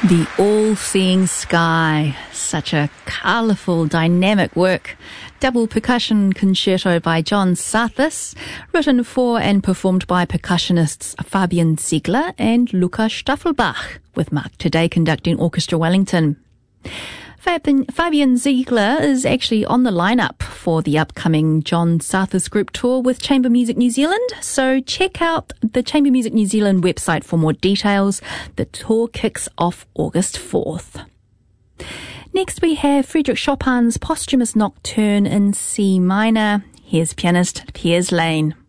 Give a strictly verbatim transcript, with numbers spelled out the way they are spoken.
The All-Seeing Sky, such a colourful, dynamic work. Double percussion concerto by John Sarthis, written for and performed by percussionists Fabian Ziegler and Luca Staffelbach, with Mark Today conducting Orchestra Wellington. Fabian Ziegler is actually on the lineup for the upcoming John Sarthis Group tour with Chamber Music New Zealand, so check out the Chamber Music New Zealand website for more details. The tour kicks off August fourth. Next we have Frédéric Chopin's posthumous nocturne in C minor. Here's pianist Piers Lane.